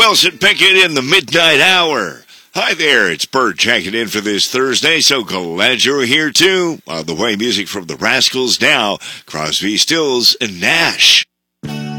Wilson Pickett in the midnight hour. Hi there, it's Bert checking in for this Thursday, so glad you're here too. On the way, music from the Rascals now, Crosby, Stills, and Nash.